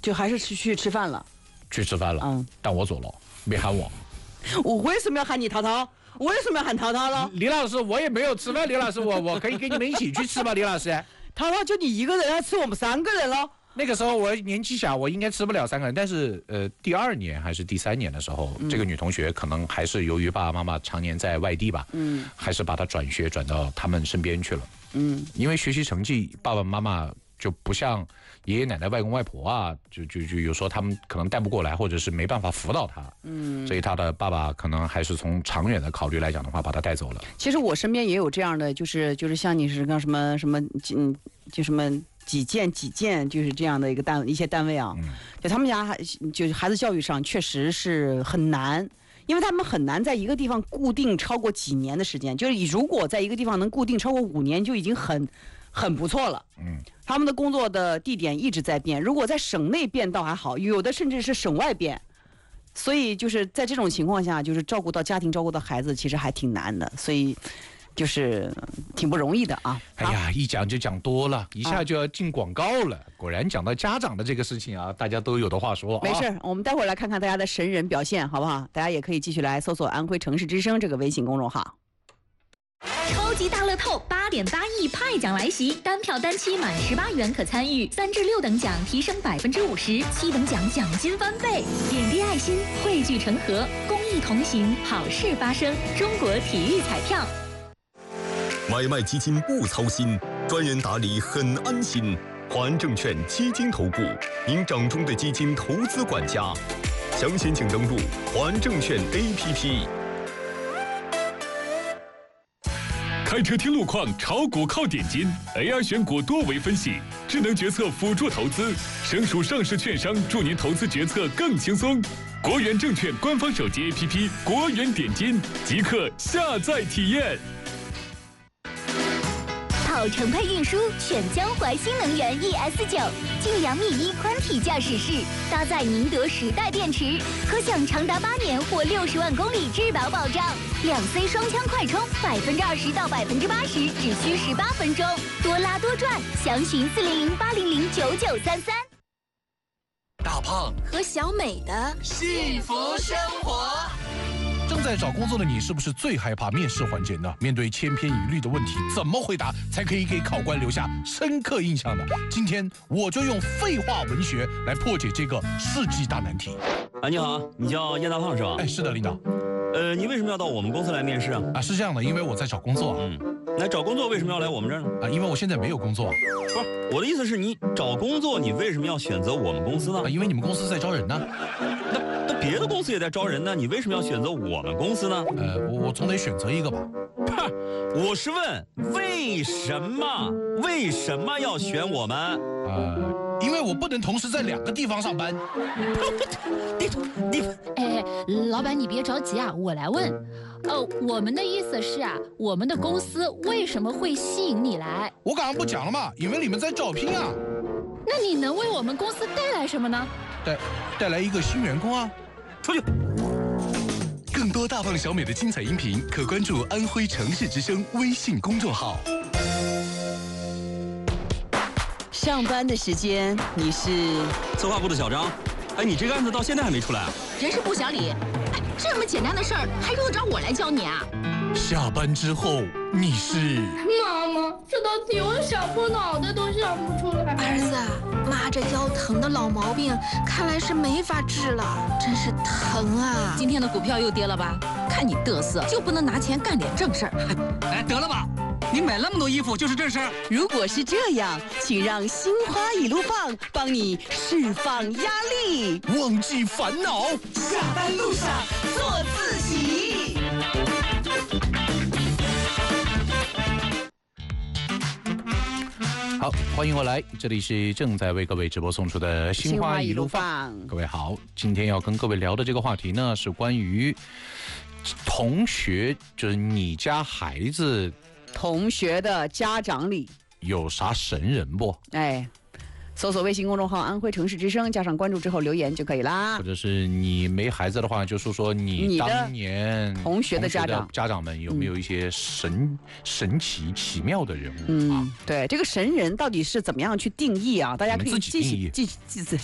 就还是去吃饭了。 去吃饭了，但我走了，没喊我。 我为什么要喊你涛涛？我为什么要喊涛涛了？ 李老师，我也没有吃饭，李老师，我可以跟你们一起去吃吗？李老师， 涛涛就你一个人，还吃我们3个人了。 那个时候我年纪小，我应该吃不了3个人，但是第2年还是第3年的时候，这个女同学可能还是由于爸爸妈妈常年在外地吧，还是把她转学转到他们身边去了，因为学习成绩爸爸妈妈就不像爷爷奶奶外公外婆啊，就有时候他们可能带不过来，或者是没办法辅导他，所以他的爸爸可能还是从长远的考虑来讲的话，把他带走了。 其实我身边也有这样的，就是像你是个什么就什么几件，就是这样的一些单位啊，就他们家就是孩子教育上确实是很难。因为他们很难在一个地方固定超过几年的时间，就是如果在一个地方能固定超过5年，就已经很不错了。他们的工作的地点一直在变，如果在省内变倒还好，有的甚至是省外变。所以就是在这种情况下，就是照顾到家庭、照顾到孩子，其实还挺难的。所以就是挺不容易的啊！ 哎呀，一讲就讲多了，一下就要进广告了。果然讲到家长的这个事情啊，大家都有的话说。 没事，我们待会儿来看看大家的神人表现，好不好？大家也可以继续来搜索安徽城市之声这个微信公众号。 超级大乐透8.8亿派奖来袭，单票单期满18元可参与，3至6等奖提升50%，7等奖奖金翻倍。点滴爱心，汇聚成河，公益同行，好事发生。中国体育彩票。 买卖基金不操心，专人打理很安心。华安证券基金投顾，您掌中的基金投资管家。详情请登录华安证券 APP。 开车听路况，炒股靠点金 ，AR 选股多维分析，智能决策辅助投资，省属上市券商助您投资决策更轻松。国元证券官方手机 APP 国元点金，即刻下载体验。 跑城配运输选江淮新能源 ES9，劲2.1米宽体驾驶室，搭载宁德时代电池，可享长达8年或60万公里质保保障。2C 双枪快充，20%到80%只需18分钟，多拉多赚，详询400-800-9933。 大胖和小美的幸福生活。 正在找工作的你，是不是最害怕面试环节呢？面对千篇一律的问题，怎么回答才可以给考官留下深刻印象呢？今天我就用废话文学来破解这个世纪大难题。 你好，你叫叶大胖是吧？ 是的，领导。 你为什么要到我们公司来面试啊？ 是这样的，因为我在找工作。 那找工作为什么要来我们这儿呢？ 因为我现在没有工作。 不是，我的意思是你找工作，你为什么要选择我们公司呢？ 因为你们公司在招人呢。 那别的公司也在招人呢，你为什么要选择我们公司呢？ 我总得选择一个吧。 我是问为什么要选我们？ 因为我不能同时在2个地方上班。 老板你别着急啊，我来问。我们的意思是啊，我们的公司为什么会吸引你来？ 我刚刚不讲了吗？因为你们在招聘啊。 那你能为我们公司带来什么呢？ 带来一个新员工啊。 出去。 更多大胖小美的精彩音频，可关注安徽城市之声微信公众号。 上班的时间你是策划部的小张。你这个案子到现在还没出来啊？ 人事部小李。这么简单的事儿还用得着我来教你啊？ 下班之后你是妈妈，这道题我想破脑袋都想不出来。 儿子，妈这腰疼的老毛病看来是没法治了，真是疼啊！ 今天的股票又跌了吧？看你嘚瑟，就不能拿钱干点正事儿？ 得了吧，你买那么多衣服就是正事儿。 如果是这样，请让心花一路放帮你释放压力， 忘记烦恼， 下班路上做自己。 好，欢迎回来，这里是正在为各位直播送出的心花一路放。各位好，今天要跟各位聊的这个话题呢，是关于同学，就是你家孩子同学的家长里有啥神人不？ 搜索微信公众号安徽城市之声，加上关注之后留言就可以啦。 或者是你没孩子的话，就说你当年同学的家长们有没有一些神奇奇妙的人物啊？ 对，这个神人到底是怎么样去定义啊？大家可以继续